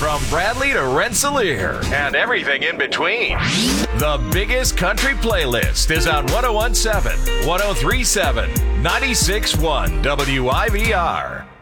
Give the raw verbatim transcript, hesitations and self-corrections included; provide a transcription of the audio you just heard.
from Bradley to Rensselaer and everything in between. The biggest country playlist is on one oh one point seven, one oh three point seven, ninety-six point one W I V R.